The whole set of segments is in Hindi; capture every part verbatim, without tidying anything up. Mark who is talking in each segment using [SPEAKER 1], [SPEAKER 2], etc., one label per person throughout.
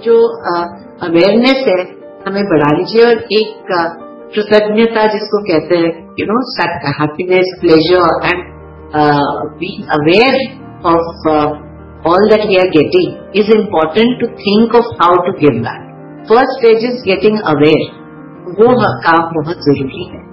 [SPEAKER 1] जो अवेयरनेस है हमें बढ़ा लीजिए और एक uh, कृतज्ञता जिसको कहते हैं, you know, happiness, pleasure and being aware of all that we are getting is important to think of how to give back. First stage is getting aware. वो काम बहुत जरूरी है.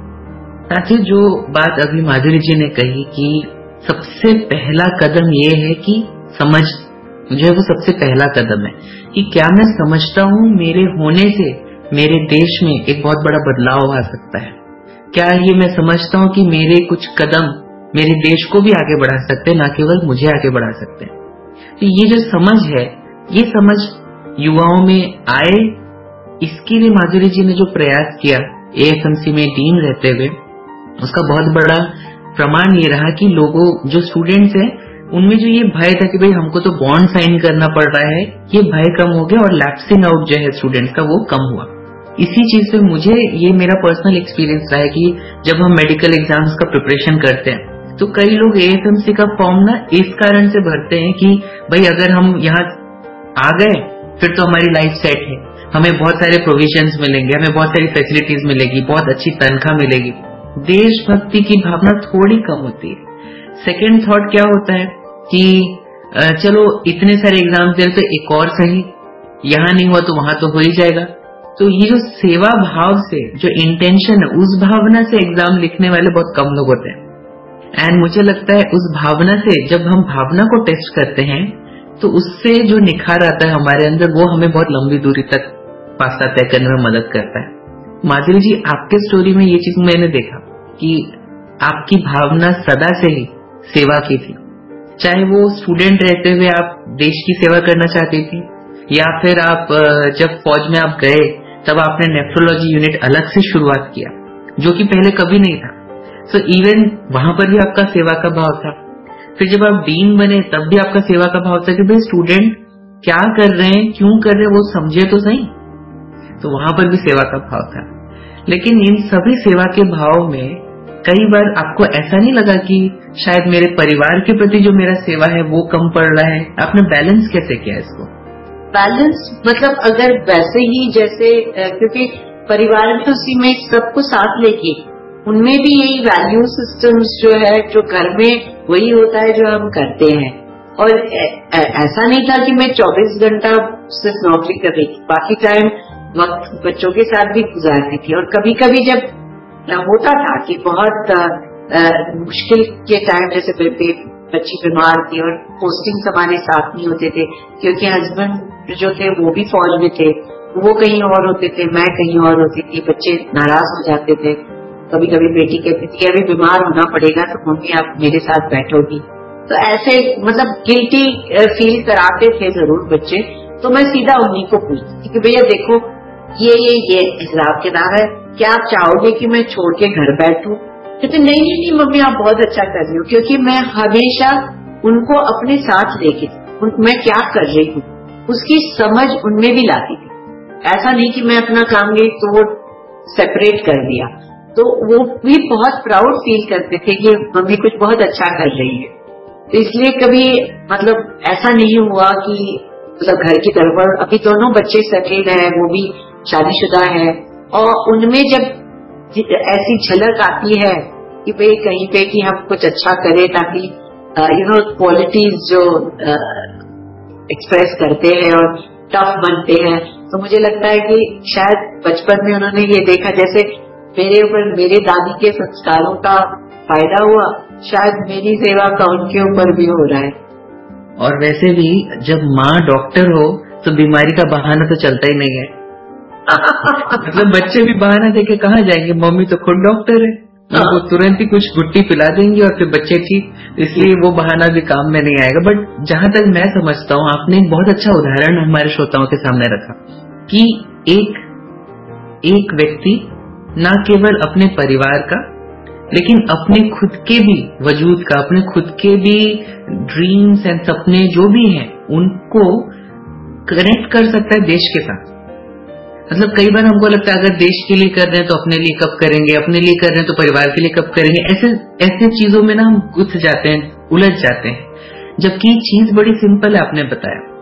[SPEAKER 2] साथी, जो बात अभी माधुरी जी ने कही कि सबसे पहला कदम ये है कि समझ, जो है वो सबसे पहला कदम है कि क्या मैं समझता हूँ मेरे होने से मेरे देश में एक बहुत बड़ा बदलाव आ सकता है. क्या ये मैं समझता हूँ कि मेरे कुछ कदम मेरे देश को भी आगे बढ़ा सकते हैं, ना केवल मुझे आगे बढ़ा सकते हैं. तो ये जो समझ है, ये समझ युवाओं में आए, इसके लिए माधुरी जी ने जो प्रयास किया एएफएमसी में डीन रहते हुए, उसका बहुत बड़ा प्रमाण ये रहा कि लोगों, जो स्टूडेंट्स हैं, उनमें जो ये भय था कि भाई हमको तो बॉन्ड साइन करना पड़ रहा है, ये भय कम हो गया और लैप्सिंग आउट जो है स्टूडेंट्स का वो कम हुआ. इसी चीज से मुझे, ये मेरा पर्सनल एक्सपीरियंस रहा है कि जब हम मेडिकल एग्जाम्स का प्रिपरेशन करते हैं तो कई लोग एएफएमसी का फॉर्म ना इस कारण से भरते हैं कि भाई अगर हम यहाँ आ गए फिर तो हमारी लाइफ सेट है, हमें बहुत सारे प्रोविजंस मिलेंगे, हमें बहुत सारी फैसिलिटीज मिलेगी, बहुत अच्छी तनख्वाह मिलेगी. देशभक्ति की भावना थोड़ी कम होती है. सेकेंड थॉट क्या होता है कि चलो इतने सारे एग्जाम दे तो एक और सही, यहाँ नहीं हुआ तो वहां तो हो ही जाएगा. तो ये जो सेवा भाव से जो इंटेंशन है, उस भावना से एग्जाम लिखने वाले बहुत कम लोग होते हैं. एंड मुझे लगता है उस भावना से, जब हम भावना को टेस्ट करते हैं तो उससे जो निखार आता है हमारे अंदर, वो हमें बहुत लंबी दूरी तक पास्ता तय करने में मदद करता है. माधुरी जी, आपके स्टोरी में ये चीज मैंने देखा कि आपकी भावना सदा से ही सेवा की थी. चाहे वो स्टूडेंट रहते हुए आप देश की सेवा करना चाहती थी, या फिर आप जब फौज में आप गए तब आपने नेफ्रोलॉजी यूनिट अलग से शुरुआत किया, जो कि पहले कभी नहीं था. सो so, इवन वहां पर भी आपका सेवा का भाव था. फिर जब आप डीन बने तब भी आपका सेवा का भाव था कि भाई स्टूडेंट क्या कर रहे हैं, क्यों कर रहे हैं, वो समझे तो सही. तो वहां पर भी सेवा का भाव था. लेकिन इन सभी सेवा के भाव में कई बार आपको ऐसा नहीं लगा कि शायद मेरे परिवार के प्रति जो मेरा सेवा है वो कम पड़ रहा है? आपने बैलेंस कैसे किया इसको?
[SPEAKER 1] बैलेंस मतलब अगर वैसे ही जैसे, क्योंकि परिवार में उसी में सबको साथ लेके, उनमें भी यही वैल्यू सिस्टम्स जो है, जो घर में वही होता है जो हम करते हैं. और ऐसा नहीं था कि मैं चौबीस घंटा सिर्फ नौकरी कर रही थी, बाकी टाइम वक्त बच्चों के साथ भी गुजारती थी. और कभी कभी जब होता था कि बहुत आ, आ, मुश्किल के टाइम, जैसे बच्ची बीमार थी और पोस्टिंग हमारे साथ नहीं होते थे, क्योंकि हस्बैंड जो थे वो भी फौज में थे, वो कहीं और होते थे, मैं कहीं और होती थी, बच्चे नाराज हो जाते थे. कभी कभी बेटी कहती थी अभी बीमार होना पड़ेगा तो मम्मी आप मेरे साथ बैठोगी. तो ऐसे मतलब गिल्टी फील कराते थे जरूर बच्चे. तो मैं सीधा उन्हीं को पूछती थी कि भैया देखो ये ये ये हिसाब किताब है, क्या आप चाहोगे कि मैं छोड़ के घर बैठूं? कहते नहीं नहीं नहीं मम्मी आप बहुत अच्छा कर रही हो, क्योंकि मैं हमेशा उनको अपने साथ लेके मैं क्या कर रही हूँ उसकी समझ उनमें भी लाती थी. ऐसा नहीं कि मैं अपना काम गई तो वो सेपरेट कर दिया. तो वो भी बहुत प्राउड फील करते थे कि मम्मी कुछ बहुत अच्छा कर रही है. तो इसलिए कभी मतलब ऐसा नहीं हुआ कि मतलब घर की तरफ. और अभी दोनों बच्चे सेटल्ड हैं, वो भी शादीशुदा है, और उनमें जब ऐसी झलक आती है कि भाई कहीं पे कि हम कुछ अच्छा करें, ताकि यू नो क्वालिटीज जो एक्सप्रेस करते हैं और टफ बनते हैं, तो मुझे लगता है कि शायद बचपन में उन्होंने ये देखा, जैसे मेरे ऊपर मेरे दादी के संस्कारों का फायदा हुआ, शायद मेरी सेवा का उनके ऊपर भी हो रहा है.
[SPEAKER 2] और वैसे भी जब माँ डॉक्टर हो तो बीमारी का बहाना तो चलता ही नहीं है. मतलब बच्चे भी बहाना देके कहाँ जाएंगे, मम्मी तो खुद डॉक्टर है, उनको तुरंत ही कुछ गुट्टी पिला देंगे और फिर बच्चे ठीक. इसलिए वो बहाना भी काम में नहीं आएगा. बट जहां तक मैं समझता हूँ, आपने एक बहुत अच्छा उदाहरण हमारे श्रोताओं के सामने रखा कि एक एक व्यक्ति न केवल अपने परिवार का, लेकिन अपने खुद के भी वजूद का, अपने खुद के भी ड्रीम्स एंड सपने जो भी हैं, उनको कनेक्ट कर सकता है देश के साथ. मतलब कई बार हमको लगता है अगर देश के लिए कर रहे हैं तो अपने लिए कब करेंगे, अपने लिए कर रहे हैं तो परिवार के लिए कब करेंगे. ऐसे ऐसे चीजों में ना हम गुथ जाते हैं, उलझ जाते हैं, जबकि चीज बड़ी सिंपल है. आपने बताया